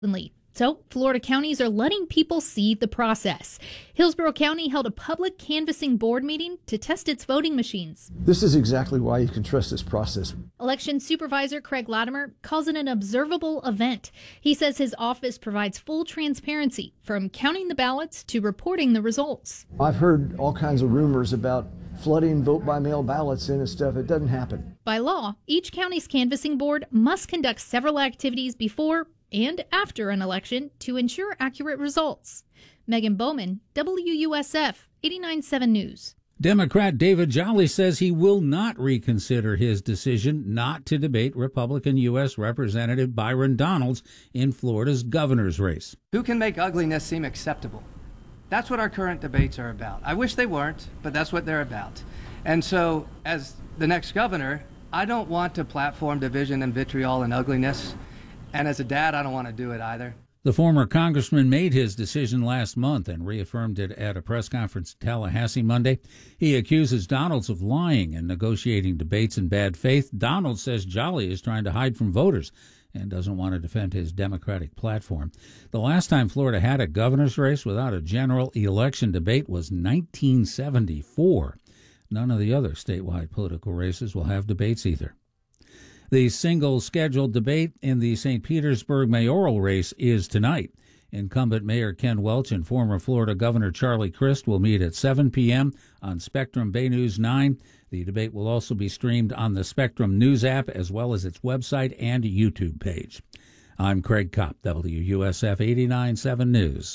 So, Florida counties are letting people see the process. Hillsborough County held a public canvassing board meeting to test its voting machines. This is exactly why you can trust this process. Election Supervisor Craig Latimer calls it an observable event. He says his office provides full transparency from counting the ballots to reporting the results. I've heard all kinds of rumors about flooding vote-by-mail ballots in and stuff. It doesn't happen. By law, each county's canvassing board must conduct several activities before and after an election to ensure accurate results. Megan Bowman, WUSF 89.7 News. Democrat David Jolly says he will not reconsider his decision not to debate Republican U.S. Representative Byron Donalds in Florida's governor's race. Who can make ugliness seem acceptable? That's what our current debates are about. I wish they weren't, but that's what they're about. And so, as the next governor, I don't want to platform division and vitriol and ugliness. And as a dad, I don't want to do it either. The former congressman made his decision last month and reaffirmed it at a press conference in Tallahassee Monday. He accuses Donalds of lying and negotiating debates in bad faith. Donalds says Jolly is trying to hide from voters and doesn't want to defend his Democratic platform. The last time Florida had a governor's race without a general election debate was 1974. None of the other statewide political races will have debates either. The single scheduled debate in the St. Petersburg mayoral race is tonight. Incumbent Mayor Ken Welch and former Florida Governor Charlie Crist will meet at 7 p.m. on Spectrum Bay News 9. The debate will also be streamed on the Spectrum News app as well as its website and YouTube page. I'm Craig Kopp, WUSF 89.7 News.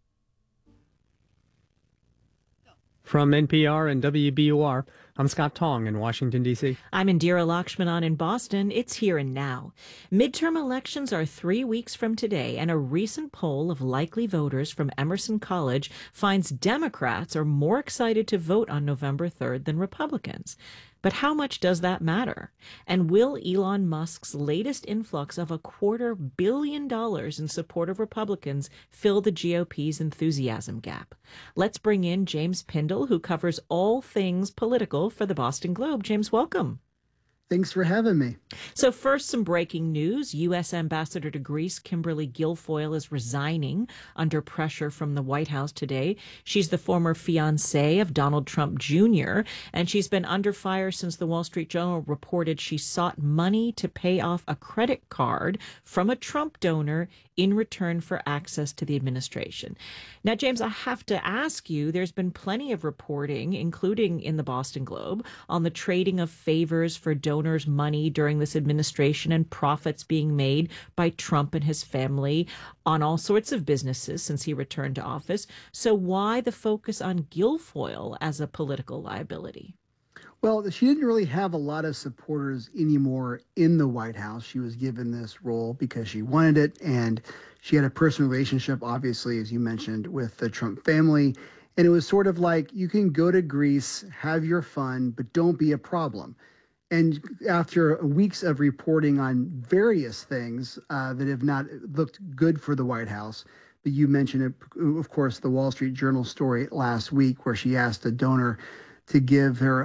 From NPR and WBUR, I'm Scott Tong in Washington, D.C. I'm Indira Lakshmanan in Boston. It's here and now. Midterm elections are 3 weeks from today, and a recent poll of likely voters from Emerson College finds Democrats are more excited to vote on November 3rd than Republicans. But how much does that matter? And will Elon Musk's latest influx of $250 million in support of Republicans fill the GOP's enthusiasm gap? Let's bring in James Pindell, who covers all things political for the Boston Globe. James, welcome. Thanks for having me. So first, some breaking news. U.S. Ambassador to Greece, Kimberly Guilfoyle, is resigning under pressure from the White House today. She's the former fiancée of Donald Trump Jr., and she's been under fire since the Wall Street Journal reported she sought money to pay off a credit card from a Trump donor in return for access to the administration. Now, James, I have to ask you, there's been plenty of reporting, including in the Boston Globe, on the trading of favors for donors' money during this administration and profits being made by Trump and his family on all sorts of businesses since he returned to office. So why the focus on Guilfoyle as a political liability? Well, she didn't really have a lot of supporters anymore in the White House. She was given this role because she wanted it, and she had a personal relationship, obviously, as you mentioned, with the Trump family. And it was sort of like, you can go to Greece, have your fun, but don't be a problem. And after weeks of reporting on various things that have not looked good for the White House, but you mentioned it, of course, the Wall Street Journal story last week where she asked a donor to give her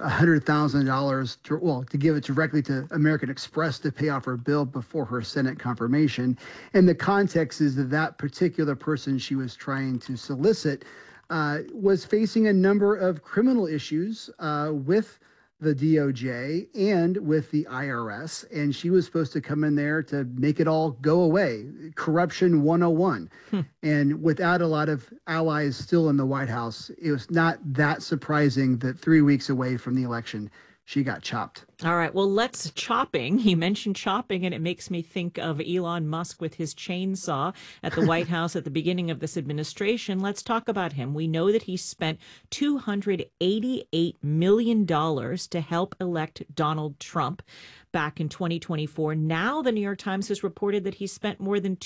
$100,000 to give it directly to American Express to pay off her bill before her Senate confirmation. And the context is that that particular person she was trying to solicit was facing a number of criminal issues with the DOJ and with the IRS, and she was supposed to come in there to make it all go away. Corruption 101. And without a lot of allies still in the White House, it was not that surprising that 3 weeks away from the election, she got chopped. All right. Well, let's chopping. He mentioned chopping, and it makes me think of Elon Musk with his chainsaw at the White House at the beginning of this administration. Let's talk about him. We know that he spent $288 million to help elect Donald Trump back in 2024. Now the New York Times has reported that he spent more than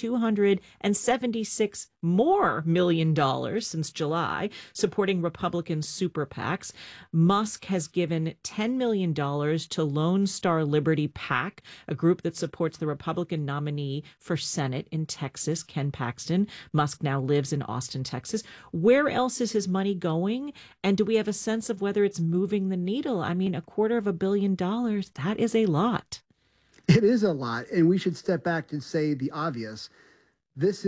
$276 million since July supporting Republican super PACs. Musk has given $10 million to Lone Star Liberty PAC, a group that supports the Republican nominee for Senate in Texas, Ken Paxton. Musk now lives in Austin, Texas. Where else is his money going? And do we have a sense of whether it's moving the needle? I mean, $250 million, that is a lot. It is a lot. And we should step back and say the obvious. This